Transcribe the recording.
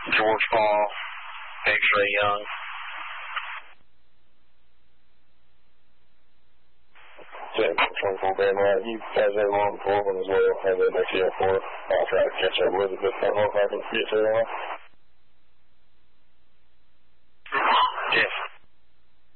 George Paul, X-Ray Young. Yeah, 24 Grand Right. You guys have one before one as well. Have that next year for. I'll try to catch up with it this time if I can get to that.